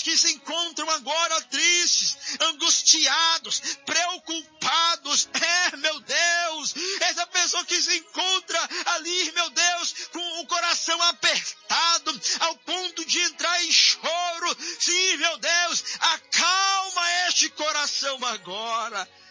que se encontram agora tristes, angustiados, preocupados. Meu Deus, essa pessoa que se encontra ali, meu Deus, com o coração apertado, ao ponto de entrar em choro. Sim, meu Deus, acalma este coração agora.